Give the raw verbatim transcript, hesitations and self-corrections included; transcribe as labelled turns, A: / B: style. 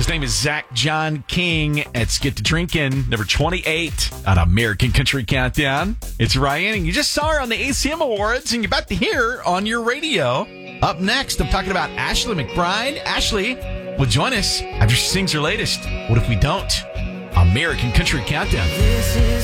A: name is Zach John King. Let's get to drinking. Number twenty-eight on American Country Countdown. It's Ryan, and you just saw her on the A C M Awards, and you're about to hear her on your radio. Up next, I'm talking about Ashley McBryde. Ashley will join us after she sings her latest, What If We Don't? American Country Countdown.